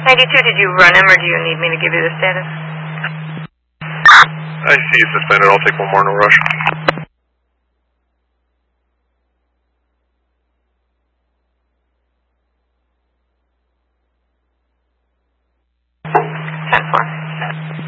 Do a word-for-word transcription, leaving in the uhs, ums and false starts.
ninety-two, did you run him or do you need me to give you the status? I see you suspended. I'll take one more, no rush. ten four.